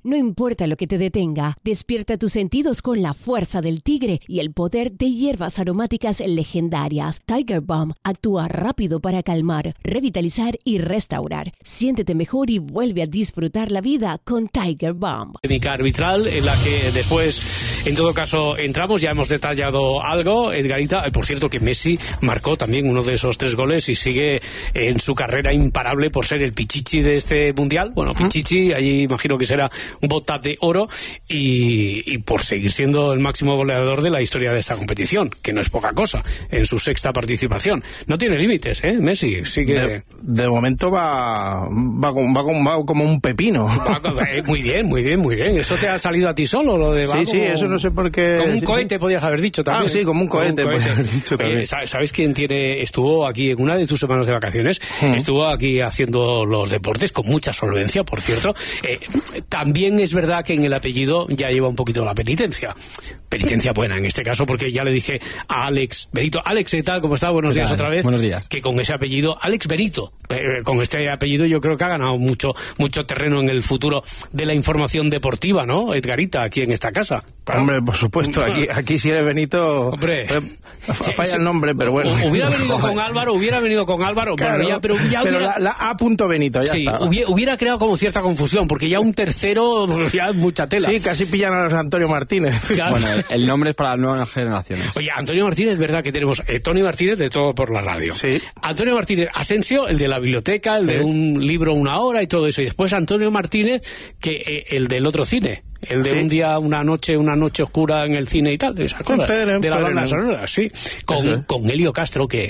No importa lo que te detenga, despierta tus sentidos con la fuerza del tigre y el poder de hierbas aromáticas legendarias. Tiger Balm actúa rápido para calmar, revitalizar y restaurar. Siéntete mejor y vuelve a disfrutar la vida con Tiger Balm. Técnica arbitral en la que después, en todo caso, entramos. Ya hemos detallado algo, Edgarita. Por cierto, que Messi marcó también uno de esos 3 goles y sigue en su carrera imparable por ser el pichichi de este mundial. Bueno, pichichi, allí imagino que será un bota de oro y por seguir siendo el máximo goleador de la historia de esta competición, que no es poca cosa, en su 6ª participación. No tiene límites, Messi. Sigue... De momento va como un pepino. Muy bien. ¿Eso te ha salido a ti solo, lo de Sí, eso no sé por qué. Como un cohete podías haber dicho también. Sí, como un cohete. Podías haber dicho también. ¿Sabes quién estuvo aquí en una de tus semanas de vacaciones? Estuvo aquí haciendo los deportes con mucha solvencia, por cierto. También es verdad que en el apellido ya lleva un poquito la penitencia. Penitencia buena en este caso, porque ya le dije a Alex Benito. Alex, ¿qué tal? ¿Cómo está? Buenos días otra vez. Buenos días. Que con ese apellido, Alex Benito, con este apellido yo creo que ha ganado mucho terreno en el futuro de la información deportiva, ¿no, Edgarita, aquí en esta casa? Hombre, por supuesto, aquí si eres Benito, hombre, falla el nombre, pero bueno. Hubiera venido con Álvaro, claro, bueno, pero hubiera... la A. Benito, ya está. Hubiera creado como cierta confusión, porque ya un tercero, ya es mucha tela. Sí, casi pillan a los Antonio Martínez. Claro. Bueno, el nombre es para las nuevas generaciones. Oye, Antonio Martínez, verdad que tenemos Tony Martínez de Todo por la Radio. Sí. Antonio Martínez Asensio, el de la biblioteca, el de un libro, una hora y todo eso. Y después Antonio Martínez, que el del otro cine. El de un día, una noche oscura en el cine y tal. ¿Se acuerdan? De la banda sonora, sí. Con Helio Castro, que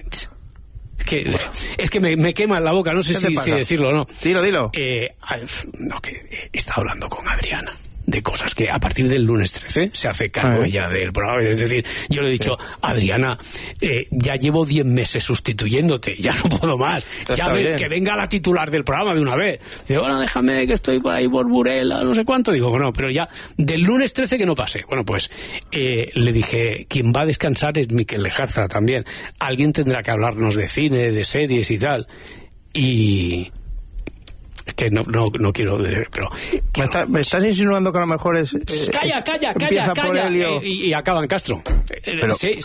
es que me quema en la boca, no sé si decirlo o no. Dilo. Está hablando con Adriana de cosas que a partir del lunes 13 se hace cargo ella del programa. Es decir, yo le he dicho, Adriana, ya llevo 10 meses sustituyéndote, ya no puedo más. Que venga la titular del programa de una vez. Digo, bueno, déjame que estoy por ahí por Burela, no sé cuánto. Digo, bueno, pero ya del lunes 13 que no pase. Bueno, pues le dije, quien va a descansar es Miquel Lejarza también. Alguien tendrá que hablarnos de cine, de series y tal. Y... que no quiero decir, pero... ¿Me estás insinuando que a lo mejor es... Calla. Y acaba en Castro. Sí.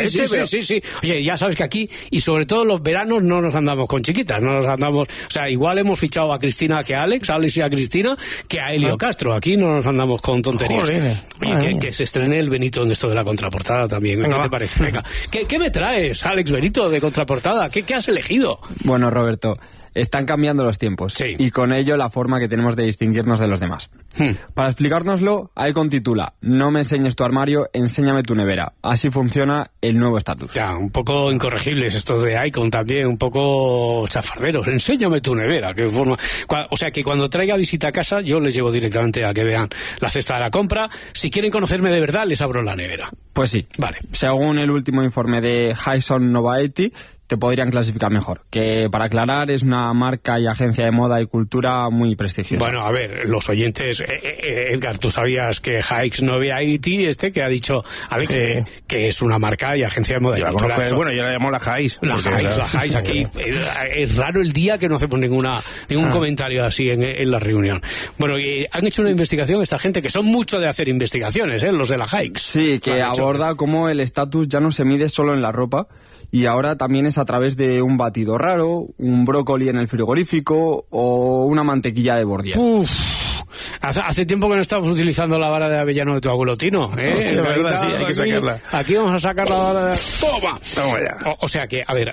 Oye, ya sabes que aquí, y sobre todo los veranos, no nos andamos con chiquitas, no nos andamos... O sea, igual hemos fichado a Cristina que a Alex y a Cristina, que a Helio Castro. Aquí no nos andamos con tonterías. Oye, que se estrene el Benito en esto de la contraportada también. ¿Qué te parece? Venga. ¿Qué me traes, Alex Benito, de contraportada? ¿Qué has elegido? Bueno, Roberto... Están cambiando los tiempos y con ello la forma que tenemos de distinguirnos de los demás. Para explicárnoslo, Icon titula No me enseñes tu armario, enséñame tu nevera. Así funciona el nuevo estatus. Ya, un poco incorregibles estos de Icon también, un poco chafarderos. Enséñame tu nevera. O sea que cuando traiga visita a casa yo les llevo directamente a que vean la cesta de la compra. Si quieren conocerme de verdad, les abro la nevera. Pues sí. Vale. Según el último informe de Hyson Novaety, te podrían clasificar mejor. Que, para aclarar, es una marca y agencia de moda y cultura muy prestigiosa. Bueno, a ver, los oyentes... Edgar, ¿tú sabías que Hikes Novaety, que ha dicho Alex, que es una marca y agencia de moda y cultura? Bueno, yo la llamo la Hikes. La Hikes aquí. Es raro el día que no hacemos ningún comentario así en la reunión. Bueno, han hecho una investigación esta gente, que son mucho de hacer investigaciones, los de la Hikes. Sí, que aborda cómo el estatus ya no se mide solo en la ropa, y ahora también es a través de un batido raro, un brócoli en el frigorífico o una mantequilla de Bordier. Hace tiempo que no estamos utilizando la vara de avellano de tu abuelo Tino, Hostia, verdad, sí, hay que sacarla. Aquí vamos a sacar la vara de... ¡Toma! Ya. O sea que, a ver...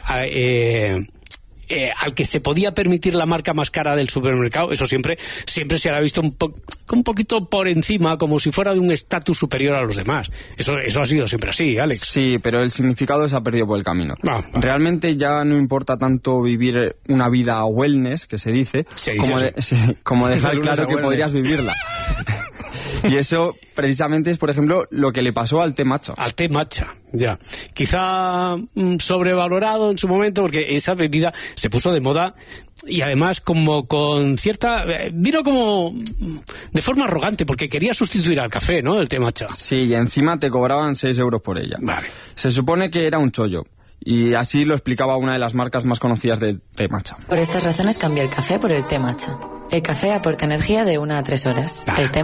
al que se podía permitir la marca más cara del supermercado, eso siempre se ha visto un poquito por encima, como si fuera de un estatus superior a los demás. Eso ha sido siempre así, Alex. Sí, pero el significado se ha perdido por el camino. Realmente ya no importa tanto vivir una vida wellness, que se dice, como dejar claro que podrías vivirla. Y eso precisamente es, por ejemplo, lo que le pasó al té matcha. Al té matcha, ya. Quizá sobrevalorado en su momento, porque esa bebida se puso de moda y además como con cierta... vino como de forma arrogante, porque quería sustituir al café, ¿no?, el té matcha. Sí, y encima te cobraban 6 euros por ella. Vale. Se supone que era un chollo. Y así lo explicaba una de las marcas más conocidas del té matcha. Por estas razones cambié el café por el té matcha. El café aporta energía de 1 a 3 horas. El té